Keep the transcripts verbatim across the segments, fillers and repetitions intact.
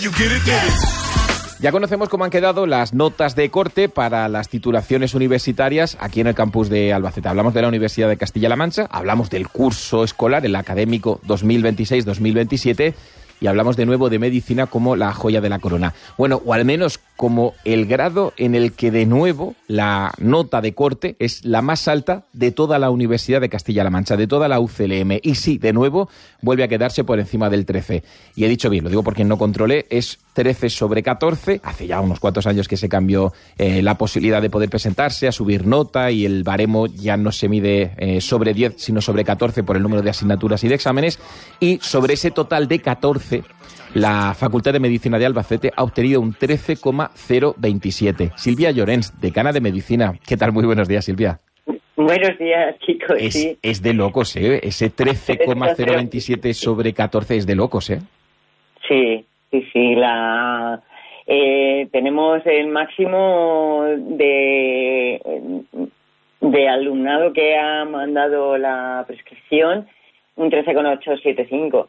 Ya conocemos cómo han quedado las notas de corte para las titulaciones universitarias aquí en el campus de Albacete. Hablamos de la Universidad de Castilla-La Mancha, hablamos del curso escolar, el académico dos mil veintiséis dos mil veintisiete, y hablamos de nuevo de medicina como la joya de la corona. Bueno, o al menos como el grado en el que de nuevo la nota de corte es la más alta de toda la Universidad de Castilla-La Mancha, de toda la U C L M. Y sí, de nuevo vuelve a quedarse por encima del trece. Y he dicho bien, lo digo porque no controlé, es trece sobre catorce. Hace ya unos cuantos años que se cambió eh, la posibilidad de poder presentarse, a subir nota, y el baremo ya no se mide eh, sobre diez, sino sobre catorce por el número de asignaturas y de exámenes. Y sobre ese total de catorce, la Facultad de Medicina de Albacete ha obtenido un trece coma cero veintisiete. Silvia Llorens, decana de Medicina. ¿Qué tal? Muy buenos días, Silvia. Buenos días, chicos. Es, sí. es de locos, ¿eh? Ese trece coma cero veintisiete sobre catorce es de locos, ¿eh? Sí, sí, sí. La, eh, tenemos el máximo de, de alumnado que ha mandado la prescripción, un trece coma ochocientos setenta y cinco.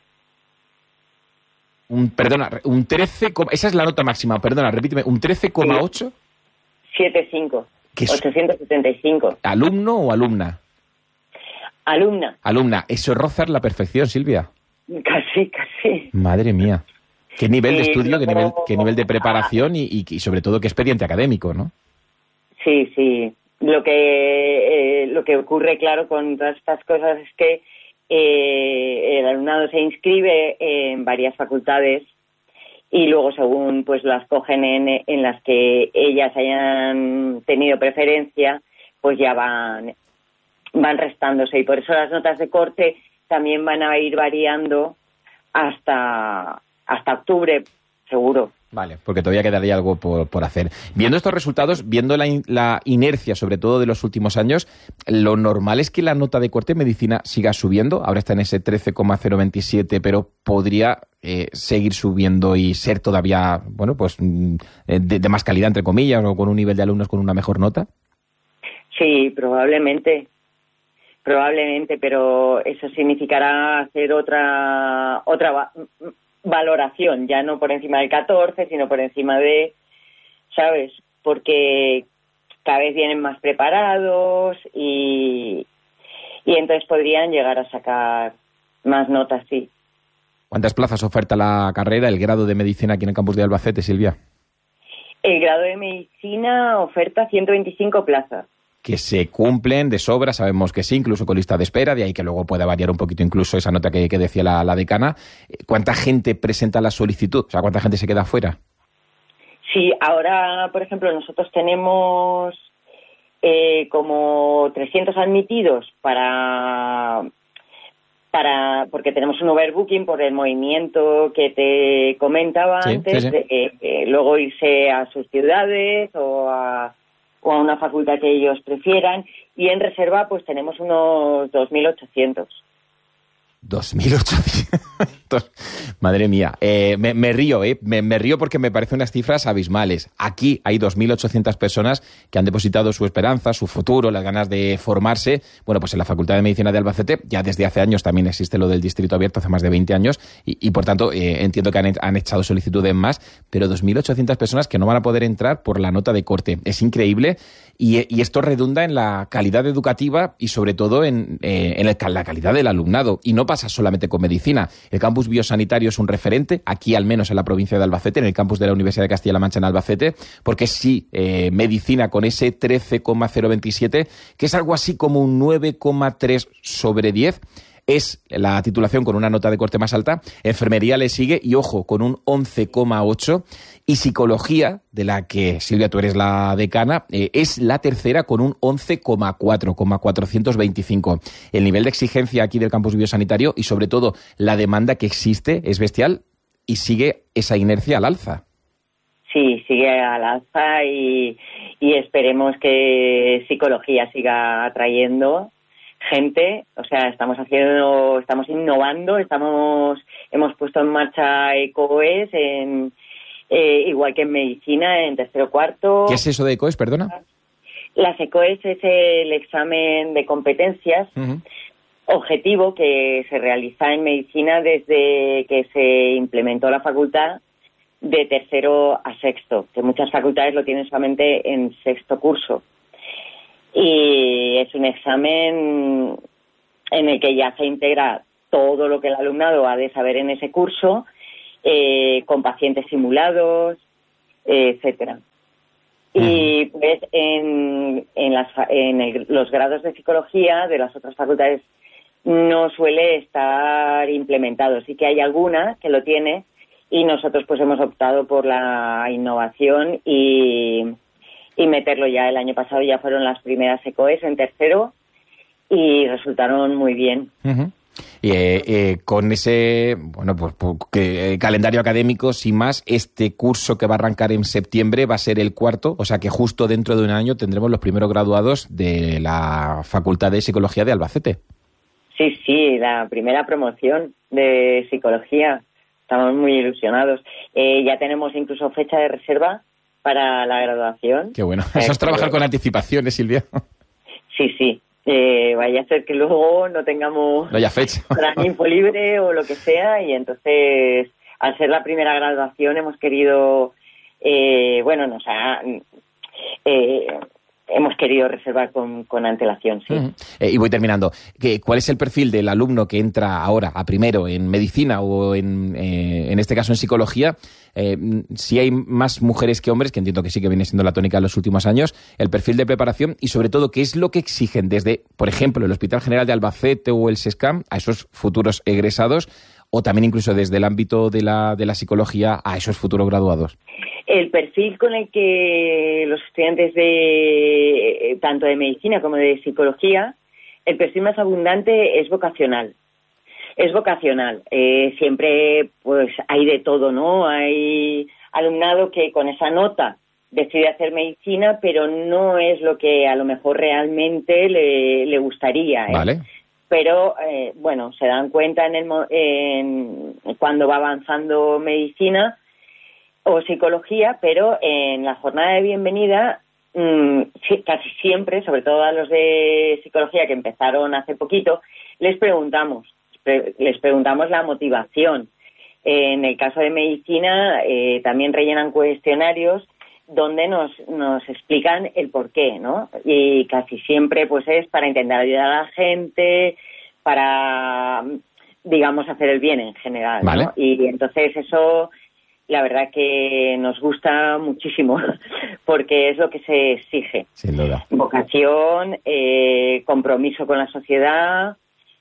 Un, perdona, un trece, esa es la nota máxima, perdona, repíteme, un trece coma ocho setenta y cinco. ochocientos setenta y cinco. ¿Alumno o alumna? Alumna. Alumna. Eso es rozar la perfección, Silvia. Casi, casi. Madre mía. ¿Qué nivel de Sí, estudio, qué luego, nivel, qué nivel de preparación y, y, y sobre todo qué expediente académico, ¿no? Sí, sí. Lo que, eh, lo que ocurre, claro, con todas estas cosas es que Eh, el alumnado se inscribe en varias facultades y luego, según pues las cogen en, en las que ellas hayan tenido preferencia, pues ya van van restándose, y por eso las notas de corte también van a ir variando hasta hasta octubre, seguro. Vale, porque todavía quedaría algo por, por hacer. Viendo estos resultados, viendo la, in, la inercia, sobre todo de los últimos años, lo normal es que la nota de corte en medicina siga subiendo. Ahora está en ese trece coma cero veintisiete, pero podría eh, seguir subiendo y ser todavía, bueno, pues de, de más calidad, entre comillas, o con un nivel de alumnos con una mejor nota. Sí, probablemente. Probablemente, pero eso significará hacer otra otra valoración, ya no por encima del catorce, sino por encima de, ¿sabes? Porque cada vez vienen más preparados y, y entonces podrían llegar a sacar más notas, sí. ¿Cuántas plazas oferta la carrera, el grado de medicina aquí en el campus de Albacete, Silvia? El grado de medicina oferta ciento veinticinco plazas. Que se cumplen de sobra, sabemos que sí, incluso con lista de espera, de ahí que luego pueda variar un poquito incluso esa nota que, que decía la, la decana. ¿Cuánta gente presenta la solicitud? O sea, ¿cuánta gente se queda fuera? Sí, ahora, por ejemplo, nosotros tenemos eh, como trescientos admitidos para, para porque tenemos un overbooking por el movimiento que te comentaba sí, antes, sí, sí. De, eh, eh, luego irse a sus ciudades o a... o a una facultad que ellos prefieran, y en reserva pues tenemos unos dos mil ochocientos. dos mil ochocientos. Madre mía. Eh, me, me río, ¿eh? Me, me río porque me parecen unas cifras abismales. Aquí hay dos mil ochocientas personas que han depositado su esperanza, su futuro, las ganas de formarse. Bueno, pues en la Facultad de Medicina de Albacete ya desde hace años también existe lo del distrito abierto, hace más de veinte años, y, y por tanto eh, entiendo que han, han echado solicitudes más, pero dos mil ochocientas personas que no van a poder entrar por la nota de corte. Es increíble, y, y esto redunda en la calidad educativa y sobre todo en, eh, en el, la calidad del alumnado. Y no pasa solamente con medicina. El campus biosanitario es un referente, aquí al menos en la provincia de Albacete, en el campus de la Universidad de Castilla-La Mancha en Albacete, porque sí, eh, medicina con ese trece coma cero veintisiete, que es algo así como un nueve coma tres sobre diez, es la titulación con una nota de corte más alta. Enfermería le sigue y, ojo, con un once coma ocho. Y psicología, de la que, Silvia, tú eres la decana, eh, es la tercera con un once coma cuatro, cuatrocientos veinticinco. El nivel de exigencia aquí del campus biosanitario y, sobre todo, la demanda que existe es bestial y sigue esa inercia al alza. Sí, sigue al alza y, y esperemos que psicología siga atrayendo gente. O sea, estamos haciendo, estamos innovando, estamos, hemos puesto en marcha ECOES, en, eh, igual que en medicina, en tercero cuarto. ¿Qué es eso de ECOES, perdona? Las ECOES es el examen de competencias uh-huh. objetivo que se realiza en medicina desde que se implementó la facultad de tercero a sexto, que muchas facultades lo tienen solamente en sexto curso. Y es un examen en el que ya se integra todo lo que el alumnado ha de saber en ese curso, eh, con pacientes simulados, eh, etcétera. Y pues en, en, las, en el, los grados de psicología de las otras facultades no suele estar implementado. Sí que hay alguna que lo tiene y nosotros pues hemos optado por la innovación y, y meterlo ya. El año pasado ya fueron las primeras ECOES en tercero y resultaron muy bien. Uh-huh. Y eh, eh, con ese bueno pues, pues que, eh, calendario académico, sin más, este curso que va a arrancar en septiembre va a ser el cuarto, o sea que justo dentro de un año tendremos los primeros graduados de la Facultad de Psicología de Albacete. Sí, sí, la primera promoción de psicología. Estamos muy ilusionados. Eh, ya tenemos incluso fecha de reserva para la graduación. Qué bueno. Eso es trabajar con anticipaciones, Silvia. Sí, sí. Eh, vaya a ser que luego no tengamos no haya fecha. tiempo libre o lo que sea, y entonces, al ser la primera graduación, hemos querido, eh, bueno, nos ha, eh, hemos querido reservar con, con antelación, sí. Uh-huh. Eh, y voy terminando. ¿Qué, ¿Cuál es el perfil del alumno que entra ahora, a primero, en medicina o en, eh, en este caso en psicología? Eh, si hay más mujeres que hombres, que entiendo que sí que viene siendo la tónica en los últimos años, el perfil de preparación y sobre todo qué es lo que exigen desde, por ejemplo, el Hospital General de Albacete o el SESCAM a esos futuros egresados, o también incluso desde el ámbito de la, de la psicología a esos futuros graduados. El perfil con el que los estudiantes de tanto de medicina como de psicología, el perfil más abundante es vocacional. Es vocacional. Eh, siempre pues hay de todo, ¿no? Hay alumnado que con esa nota decide hacer medicina, pero no es lo que a lo mejor realmente le, le gustaría, ¿eh? Vale. Pero, eh, bueno, se dan cuenta en el en, cuando va avanzando medicina o psicología, pero en la jornada de bienvenida mmm, sí, casi siempre, sobre todo a los de psicología que empezaron hace poquito, les preguntamos, les preguntamos la motivación. En el caso de medicina eh, también rellenan cuestionarios donde nos, nos explican el porqué, ¿no? Y casi siempre pues es para intentar ayudar a la gente, para, digamos, hacer el bien en general, ¿no? Vale. Y entonces eso, la verdad que nos gusta muchísimo, porque es lo que se exige. Sin duda. Vocación, eh, compromiso con la sociedad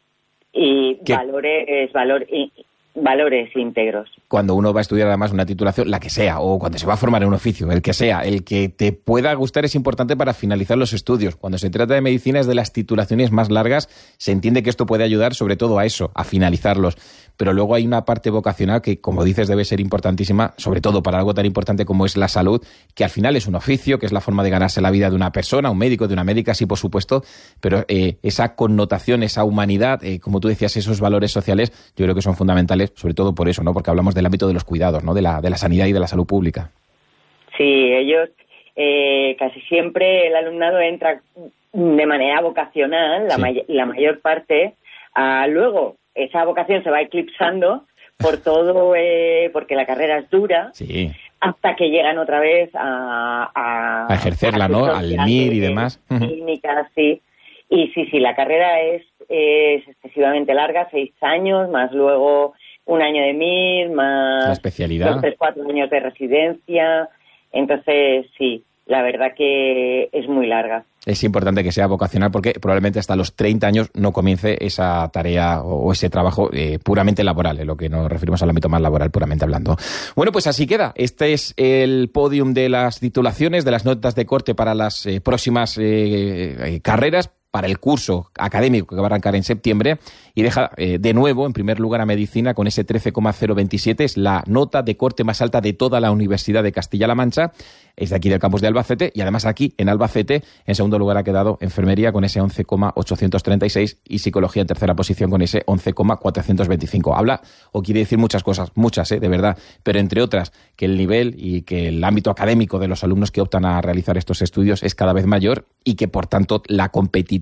y ¿Qué? valores, valor, y, valores íntegros. Cuando uno va a estudiar además una titulación, la que sea, o cuando se va a formar en un oficio, el que sea, el que te pueda gustar es importante para finalizar los estudios. Cuando se trata de medicina es de las titulaciones más largas, se entiende que esto puede ayudar sobre todo a eso, a finalizarlos. Pero luego hay una parte vocacional que, como dices, debe ser importantísima, sobre todo para algo tan importante como es la salud, que al final es un oficio, que es la forma de ganarse la vida de una persona, un médico, de una médica, sí, por supuesto, pero eh, esa connotación, esa humanidad, eh, como tú decías, esos valores sociales, yo creo que son fundamentales, sobre todo por eso, ¿no? Porque hablamos del ámbito de los cuidados, ¿no? De la, de la sanidad y de la salud pública. Sí, ellos, eh, casi siempre el alumnado entra de manera vocacional, la, sí. may- la mayor parte, uh, luego esa vocación se va eclipsando por todo, eh, porque la carrera es dura, sí. hasta que llegan otra vez a... A, a ejercerla, a ¿no? Al M I R y demás. Clínicas, sí. Y sí, sí, la carrera es, es excesivamente larga, seis años, más luego un año de M I R, más la especialidad. dos, tres, cuatro años de residencia. Entonces, sí, la verdad que es muy larga. Es importante que sea vocacional porque probablemente hasta los treinta años no comience esa tarea o ese trabajo eh, puramente laboral, en lo que nos referimos al ámbito más laboral, puramente hablando. Bueno, pues así queda. Este es el podium de las titulaciones, de las notas de corte para las eh, próximas eh, eh, carreras, para el curso académico que va a arrancar en septiembre, y deja eh, de nuevo en primer lugar a medicina con ese trece coma cero veintisiete, es la nota de corte más alta de toda la Universidad de Castilla-La Mancha, es de aquí del campus de Albacete, y además aquí en Albacete en segundo lugar ha quedado enfermería con ese once coma ochocientos treinta y seis y psicología en tercera posición con ese once coma cuatrocientos veinticinco. Habla o quiere decir muchas cosas, muchas, ¿eh? De verdad, pero entre otras que el nivel y que el ámbito académico de los alumnos que optan a realizar estos estudios es cada vez mayor y que por tanto la competitividad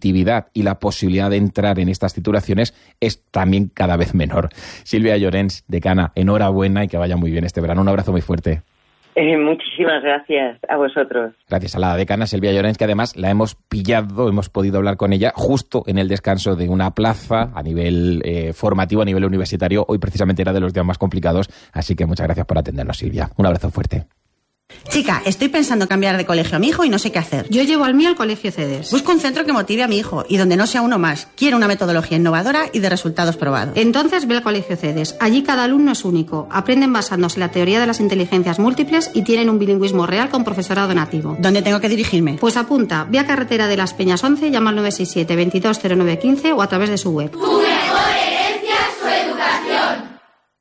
competitividad y la posibilidad de entrar en estas titulaciones es también cada vez menor. Silvia Llorens, decana, enhorabuena y que vaya muy bien este verano. Un abrazo muy fuerte. Eh, muchísimas gracias a vosotros. Gracias a la decana Silvia Llorens, que además la hemos pillado, hemos podido hablar con ella justo en el descanso de una plaza a nivel eh, formativo, a nivel universitario. Hoy precisamente era de los días más complicados, así que muchas gracias por atendernos, Silvia. Un abrazo fuerte. Chica, estoy pensando cambiar de colegio a mi hijo y no sé qué hacer. Yo llevo al mío al colegio CEDES. Busco un centro que motive a mi hijo y donde no sea uno más. Quiero una metodología innovadora y de resultados probados. Entonces ve al colegio CEDES. Allí cada alumno es único. Aprenden basándose en la teoría de las inteligencias múltiples y tienen un bilingüismo real con profesorado nativo. ¿Dónde tengo que dirigirme? Pues apunta, ve a Carretera de las Peñas once, llama al nueve seis siete, veintidós cero nueve quince o a través de su web. Tu mejor herencia, su educación.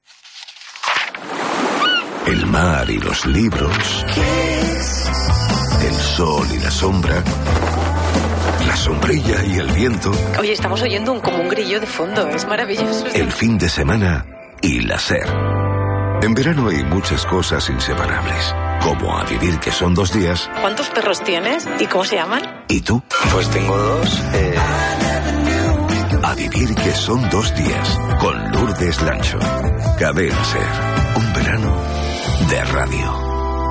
El mar y los libros, el sol y la sombra, la sombrilla y el viento. Oye, estamos oyendo un, como un grillo de fondo, es maravilloso. El fin de semana y la SER. En verano hay muchas cosas inseparables, como A Vivir, que son dos días. ¿Cuántos perros tienes y cómo se llaman? ¿Y tú? Pues tengo dos. Eh... A Vivir, que son dos días, con Lourdes Lancho. Cadena SER, un verano de radio.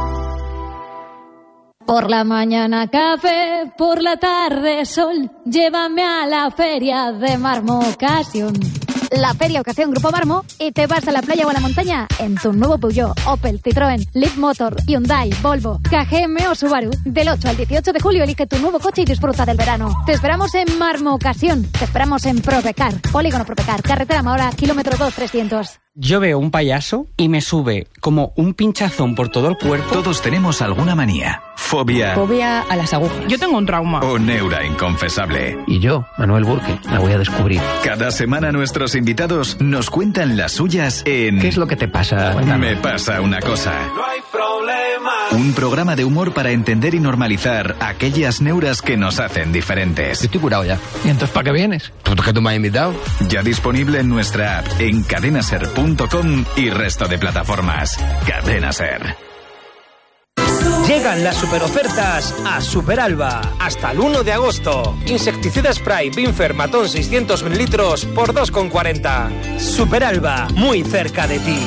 Por la mañana café, por la tarde sol, llévame a la feria de Marmo Ocasión. La Feria Ocasión Grupo Marmo y te vas a la playa o a la montaña en tu nuevo Peugeot, Opel, Citroën, Leaf Motor, Hyundai, Volvo, K G M o Subaru. Del ocho al dieciocho de julio elige tu nuevo coche y disfruta del verano. Te esperamos en Marmo Ocasión, te esperamos en Propecar, Polígono Propecar, Carretera Mahora, kilómetro dos trescientos. Yo veo un payaso y me sube como un pinchazón por todo el cuerpo. Todos tenemos alguna manía. Fobia. Fobia a las agujas. Yo tengo un trauma. O neura inconfesable. Y yo, Manuel Burke, la voy a descubrir. Cada semana nuestros invitados nos cuentan las suyas en... ¿Qué es lo que te pasa? Cuéntame. Me pasa una cosa. No hay problema. Un programa de humor para entender y normalizar aquellas neuras que nos hacen diferentes. Yo estoy curado ya. ¿Y entonces para qué vienes? ¿Pues que tú me has invitado? Ya disponible en nuestra app, en cadena ser punto com y resto de plataformas. Cadena Ser. Llegan las superofertas a Superalba. Hasta el uno de agosto. Insecticida Spray Binfer Matón seiscientos mililitros por dos con cuarenta. Superalba, muy cerca de ti.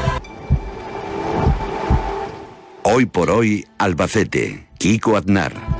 Hoy por hoy, Albacete. Kiko Aznar.